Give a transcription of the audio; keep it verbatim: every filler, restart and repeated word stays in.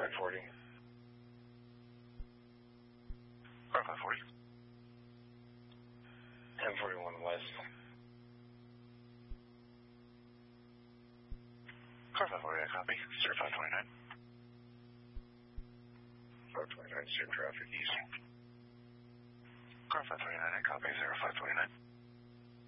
five forty. Car five forty. ten forty-one West. Car five forty, I copy. Sir five twenty-nine. five twenty-nine, same traffic east. Car five twenty-nine, I copy. Zero five twenty-nine.